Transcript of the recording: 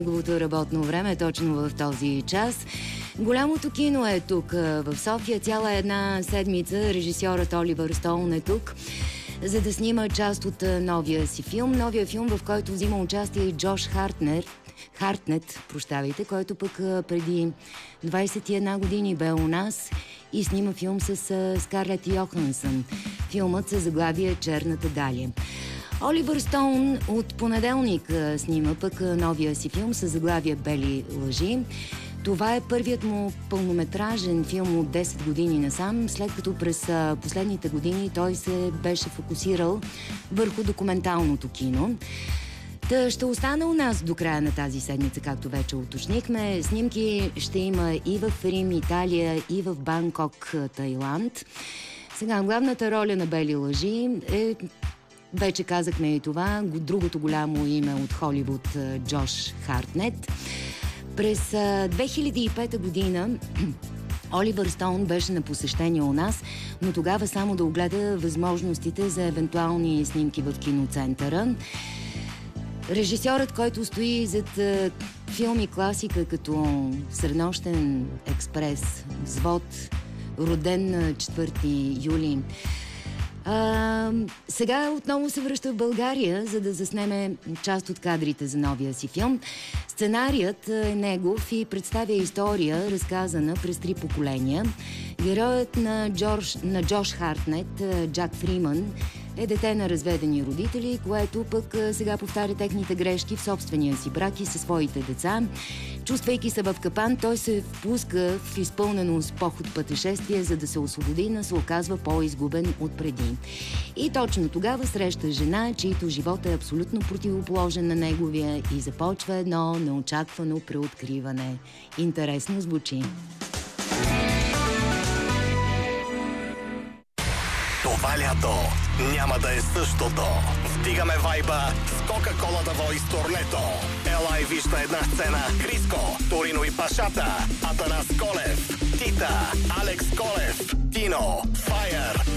Неговото работно време точно в този час. Голямото кино е тук в София. Цяла една седмица режисьорът Оливър Стоун е тук, за да снима част от новия си филм. Новия филм, в който взима участие и Джош Хартнет, който пък преди 21 години бе у нас и снима филм с Скарлет Йохансън. Филмът със заглавие "Черната Далия". Оливър Стоун от понеделник снима пък новия си филм със заглавие "Бели лъжи". Това е първият му пълнометражен филм от 10 години насам, след като през последните години той се беше фокусирал върху документалното кино. Ще остана у нас до края на тази седмица, както вече уточнихме. Снимки ще има и в Рим, Италия, и в Банкок, Тайланд. Сега, главната роля на "Бели лъжи" е, вече казахме и това, другото голямо име от Холивуд, Джош Хартнет. През 2005 година Оливър Стоун беше на посещение у нас, но тогава само да огледа възможностите за евентуални снимки в киноцентъра. Режисьорът, който стои зад филми класика като "Среднощен експрес", "Взвод", "Роден на 4 юли", сега отново се връща в България, за да заснеме част от кадрите за новия си филм. Сценарият е негов и представя история, разказана през 3 поколения. Героят на Джош Хартнет, Джак Фриман, е дете на разведени родители, което пък сега повтаря техните грешки в собствения си брак и със своите деца. Чувствайки се в капан, той се впуска в изпълнено с поход пътешествие, за да се освободи, но се оказва по-изгубен от преди. И точно тогава среща жена, чийто живот е абсолютно противоположен на неговия, и започва едно неочаквано преоткриване. Интересно звучи. Това лято няма да е същото. Вдигаме вайба с Кока-Кола да Voice турнето. Ела и виж на една сцена Криско, Торино и Пашата, Атанас Колев, Тита, Алекс Колев, Тино, Файер,